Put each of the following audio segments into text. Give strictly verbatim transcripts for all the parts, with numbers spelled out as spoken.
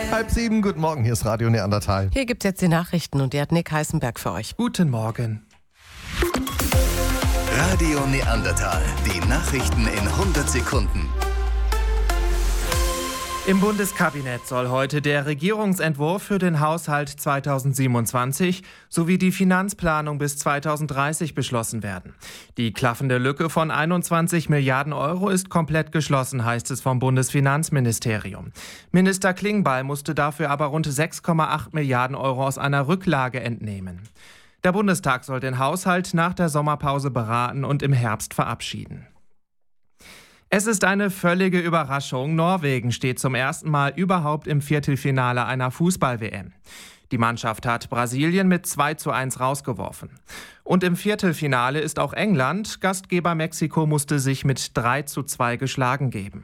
Halb sieben, guten Morgen, hier ist Radio Neandertal. Hier gibt's jetzt die Nachrichten und die hat Nick Heißenberg für euch. Guten Morgen. Radio Neandertal, die Nachrichten in hundert Sekunden. Im Bundeskabinett soll heute der Regierungsentwurf für den Haushalt zweitausendsiebenundzwanzig sowie die Finanzplanung bis zweitausenddreißig beschlossen werden. Die klaffende Lücke von einundzwanzig Milliarden Euro ist komplett geschlossen, heißt es vom Bundesfinanzministerium. Minister Klingbeil musste dafür aber rund sechs Komma acht Milliarden Euro aus einer Rücklage entnehmen. Der Bundestag soll den Haushalt nach der Sommerpause beraten und im Herbst verabschieden. Es ist eine völlige Überraschung. Norwegen steht zum ersten Mal überhaupt im Viertelfinale einer Fußball-W M. Die Mannschaft hat Brasilien mit zwei zu eins rausgeworfen. Und im Viertelfinale ist auch England. Gastgeber Mexiko musste sich mit drei zu zwei geschlagen geben.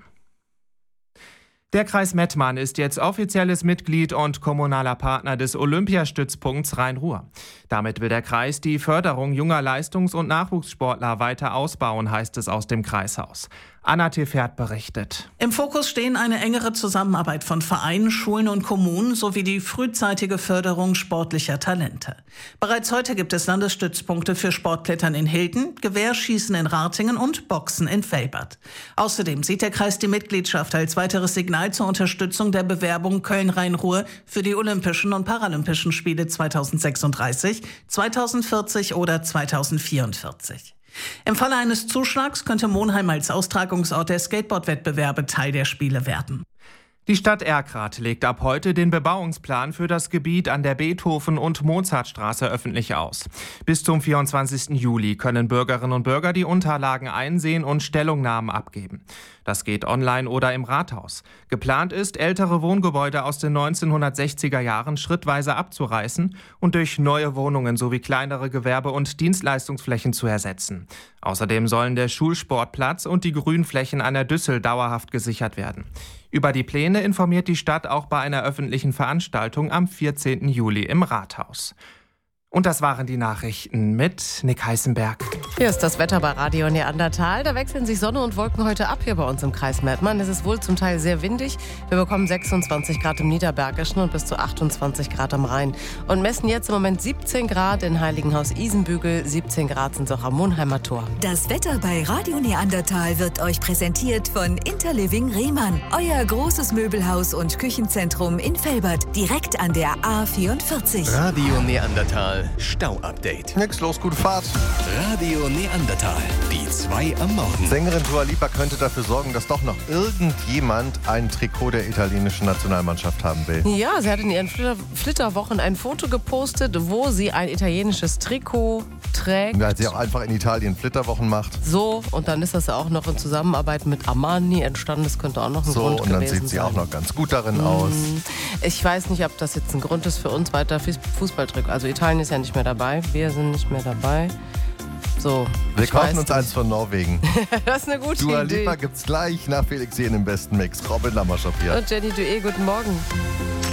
Der Kreis Mettmann ist jetzt offizielles Mitglied und kommunaler Partner des Olympiastützpunkts Rhein-Ruhr. Damit will der Kreis die Förderung junger Leistungs- und Nachwuchssportler weiter ausbauen, heißt es aus dem Kreishaus. Anna Tefert berichtet. Im Fokus stehen eine engere Zusammenarbeit von Vereinen, Schulen und Kommunen sowie die frühzeitige Förderung sportlicher Talente. Bereits heute gibt es Landesstützpunkte für Sportklettern in Hilden, Gewehrschießen in Ratingen und Boxen in Velbert. Außerdem sieht der Kreis die Mitgliedschaft als weiteres Signal zur Unterstützung der Bewerbung Köln-Rhein-Ruhr für die Olympischen und Paralympischen Spiele zweitausendsechsunddreißig, zweitausendvierzig oder zweitausendvierundvierzig. Im Falle eines Zuschlags könnte Monheim als Austragungsort der Skateboard-Wettbewerbe Teil der Spiele werden. Die Stadt Erkrath legt ab heute den Bebauungsplan für das Gebiet an der Beethoven- und Mozartstraße öffentlich aus. Bis zum vierundzwanzigsten Juli können Bürgerinnen und Bürger die Unterlagen einsehen und Stellungnahmen abgeben. Das geht online oder im Rathaus. Geplant ist, ältere Wohngebäude aus den neunzehnhundertsechziger Jahren schrittweise abzureißen und durch neue Wohnungen sowie kleinere Gewerbe- und Dienstleistungsflächen zu ersetzen. Außerdem sollen der Schulsportplatz und die Grünflächen an der Düssel dauerhaft gesichert werden. Über die Pläne informiert die Stadt auch bei einer öffentlichen Veranstaltung am vierzehnten Juli im Rathaus. Und das waren die Nachrichten mit Nick Heißenberg. Hier ist das Wetter bei Radio Neandertal. Da wechseln sich Sonne und Wolken heute ab hier bei uns im Kreis Mettmann. Es ist wohl zum Teil sehr windig. Wir bekommen sechsundzwanzig Grad im Niederbergischen und bis zu achtundzwanzig Grad am Rhein. Und messen jetzt im Moment siebzehn Grad in Heiligenhaus-Isenbügel. siebzehn Grad sind es auch am Monheimer Tor. Das Wetter bei Radio Neandertal wird euch präsentiert von Interliving Rehmann. Euer großes Möbelhaus und Küchenzentrum in Velbert. Direkt an der A vierundvierzig. Radio Neandertal Stau-Update. Nix los, gute Fahrt. Radio Neandertal, die zwei am Morgen. Sängerin Dua Lipa könnte dafür sorgen, dass doch noch irgendjemand ein Trikot der italienischen Nationalmannschaft haben will. Ja, sie hat in ihren Flitter- Flitterwochen ein Foto gepostet, wo sie ein italienisches Trikot trägt. Weil sie auch einfach in Italien Flitterwochen macht. So, und dann ist das ja auch noch in Zusammenarbeit mit Armani entstanden. Das könnte auch noch ein So, Grund und dann gewesen sieht sie sein. auch noch ganz gut darin aus. Ich weiß nicht, ob das jetzt ein Grund ist für uns weiter Fußballtrikot. Also Italien ist ja nicht mehr dabei, wir sind nicht mehr dabei. So, Wir ich kaufen weiß uns nicht. eins von Norwegen. Das ist eine gute Dua Idee. Lipa gibt's gleich nach Felix Jähn im besten Mix. Robin Lammerschopf hier. Und Jenny Dué, guten Morgen.